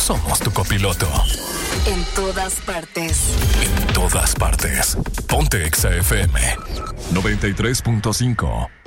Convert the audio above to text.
somos tu copiloto. En todas partes. En todas partes. Ponte Exa FM 93.5.